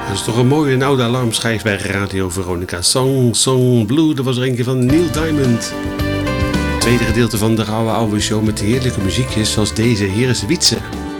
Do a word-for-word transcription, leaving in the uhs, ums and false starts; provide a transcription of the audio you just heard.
Dat is toch een mooie en oude alarmschijf bij Radio Veronica. Song, Song Blue, dat was er eentje van Neil Diamond. Tweede gedeelte van de oude oude show met heerlijke muziekjes zoals deze. Hier is Wietse.